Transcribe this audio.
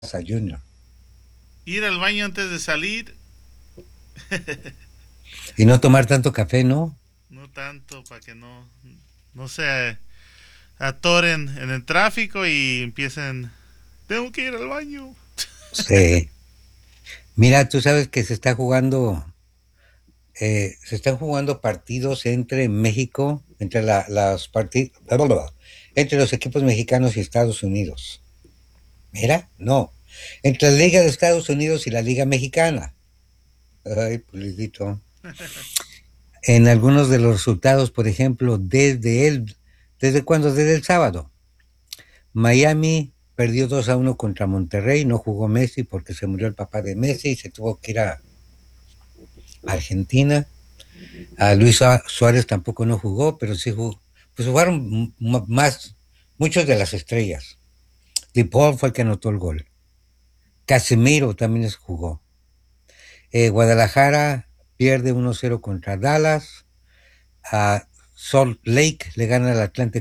Junior. Ir al baño antes de salir, Y no tomar tanto café, ¿no? no tanto para que no se atoren en el tráfico y empiecen, tengo que ir al baño. Sí. Mira, tú sabes que se están jugando partidos entre México, entre los equipos mexicanos y Estados Unidos. Mira, no. Entre la Liga de Estados Unidos y la Liga Mexicana. Ay, Pulidito. En algunos de los resultados, por ejemplo, ¿desde cuándo? Desde el sábado. Miami perdió 2-1 contra Monterrey, no jugó Messi porque se murió el papá de Messi y se tuvo que ir a Argentina. A Luis Suárez tampoco no jugó, pero sí jugó. Pues jugaron muchos de las estrellas. De Paul fue el que anotó el gol. Casemiro también jugó. Guadalajara pierde 1-0 contra Dallas. A Salt Lake le gana al Atlante